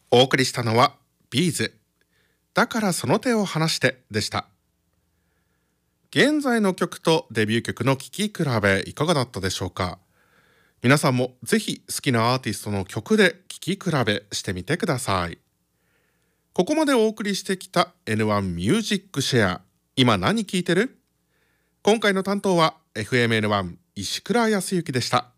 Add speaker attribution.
Speaker 1: お送りしたのはビーズ。だからその手を離してでした。現在の曲とデビュー曲の聴き比べいかがだったでしょうか。皆さんもぜひ好きなアーティストの曲で聴き比べしてみてください。ここまでお送りしてきた N1 ミュージックシェア。今何聴いてる？今回の担当は FMN1 石倉康之でした。